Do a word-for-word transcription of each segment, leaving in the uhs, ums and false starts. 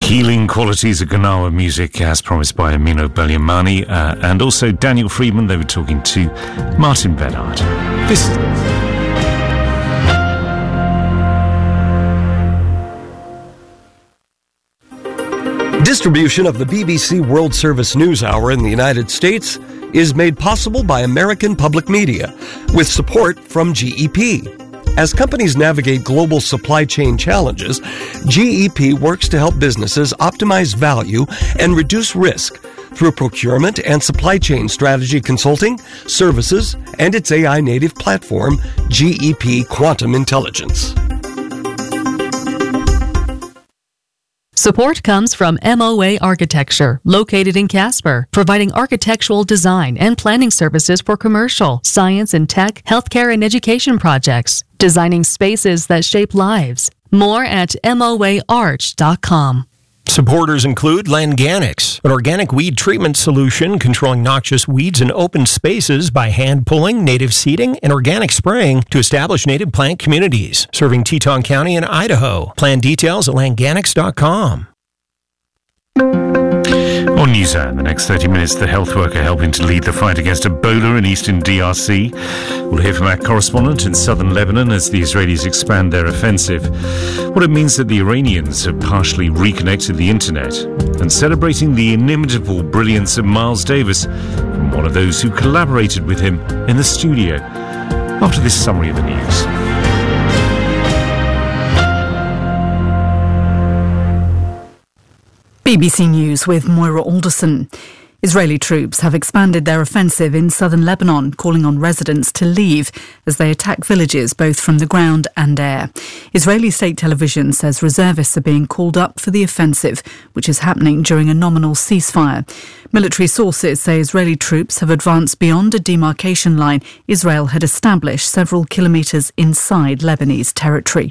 Healing qualities of Gnawa music, as promised by Amino Belyamani, uh, and also Daniel Friedman. They were talking to Martin Bernard. This Distribution of the B B C World Service News Hour in the United States is made possible by American Public Media, with support from G E P. As companies navigate global supply chain challenges, G E P works to help businesses optimize value and reduce risk through procurement and supply chain strategy consulting, services, and its A I-native platform, G E P Quantum Intelligence. Support comes from M O A Architecture, located in Casper, providing architectural design and planning services for commercial, science and tech, healthcare and education projects, designing spaces that shape lives. More at M O A arch dot com. Supporters include Langanics, an organic weed treatment solution controlling noxious weeds in open spaces by hand pulling, native seeding, and organic spraying to establish native plant communities, serving Teton County in Idaho. Plan details at langanics dot com. On NewsHour, in the next thirty minutes, the health worker helping to lead the fight against Ebola in eastern D R C. We'll hear from our correspondent in southern Lebanon as the Israelis expand their offensive. What it means that the Iranians have partially reconnected the internet, and celebrating the inimitable brilliance of Miles Davis from one of those who collaborated with him in the studio. After this summary of the news. B B C News with Moira Alderson. Israeli troops have expanded their offensive in southern Lebanon, calling on residents to leave as they attack villages both from the ground and air. Israeli state television says reservists are being called up for the offensive, which is happening during a nominal ceasefire. Military sources say Israeli troops have advanced beyond a demarcation line Israel had established several kilometres inside Lebanese territory.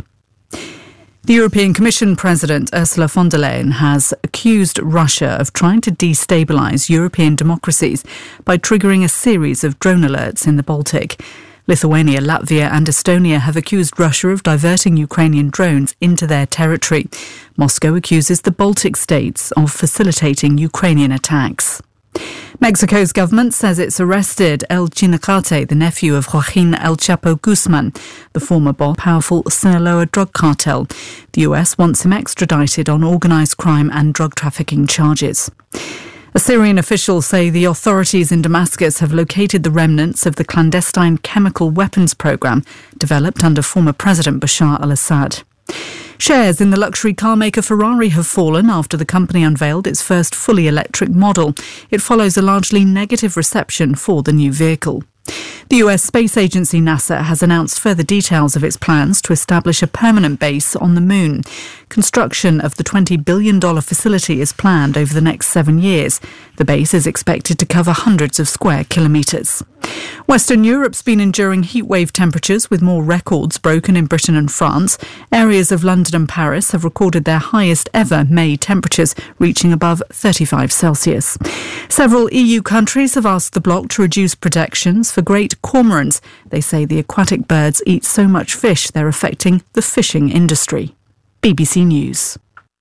The European Commission President Ursula von der Leyen has accused Russia of trying to destabilise European democracies by triggering a series of drone alerts in the Baltic. Lithuania, Latvia and Estonia have accused Russia of diverting Ukrainian drones into their territory. Moscow accuses the Baltic states of facilitating Ukrainian attacks. Mexico's government says it's arrested El Chinacate, the nephew of Joaquin El Chapo Guzman, the former boss of the powerful Sinaloa drug cartel. The U S wants him extradited on organised crime and drug trafficking charges. Assyrian officials say the authorities in Damascus have located the remnants of the clandestine chemical weapons program developed under former President Bashar al-Assad. Shares in the luxury car maker Ferrari have fallen after the company unveiled its first fully electric model. It follows a largely negative reception for the new vehicle. The U S space agency NASA has announced further details of its plans to establish a permanent base on the moon. Construction of the twenty billion dollars facility is planned over the next seven years. The base is expected to cover hundreds of square kilometres. Western Europe's been enduring heatwave temperatures with more records broken in Britain and France. Areas of London and Paris have recorded their highest ever May temperatures, reaching above thirty-five Celsius. Several E U countries have asked the bloc to reduce protections for great cormorants. They say the aquatic birds eat so much fish they're affecting the fishing industry. B B C News.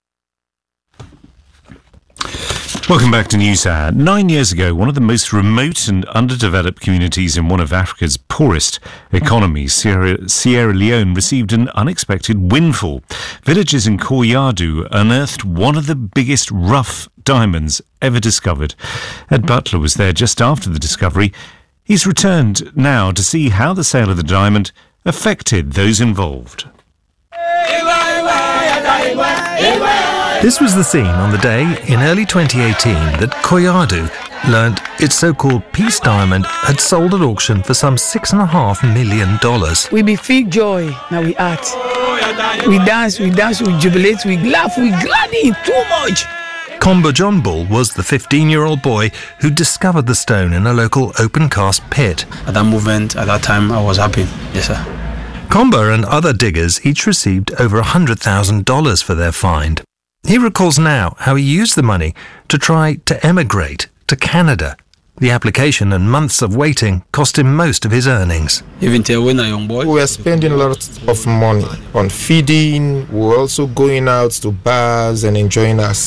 Welcome back to NewsHour. Nine years ago, one of the most remote and underdeveloped communities in one of Africa's poorest economies, Sierra, Sierra Leone, received an unexpected windfall. Villagers in Koyadu unearthed one of the biggest rough diamonds ever discovered. Ed Butler was there just after the discovery. He's returned now to see how the sale of the diamond affected those involved. This was the scene on the day in early twenty eighteen that Koyadu learned its so-called peace diamond had sold at auction for some six and a half million dollars. We be feel joy, now we act. We dance, we dance, we jubilate, we laugh, we gladdy too much. Komba John Bull was the fifteen-year-old boy who discovered the stone in a local open-cast pit. At that moment, at that time, I was happy. Yes, sir. Komba and other diggers each received over one hundred thousand dollars for their find. He recalls now how he used the money to try to emigrate to Canada. The application and months of waiting cost him most of his earnings. Even till when a young boy, we were spending a lot of money on feeding. We were also going out to bars and enjoying ourselves.